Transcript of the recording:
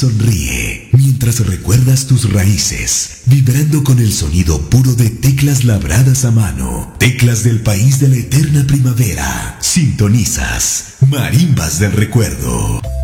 Sonríe mientras recuerdas tus raíces, vibrando con el sonido puro de teclas labradas a mano, teclas del país de la eterna primavera. Sintonizas Marimbas del Recuerdo.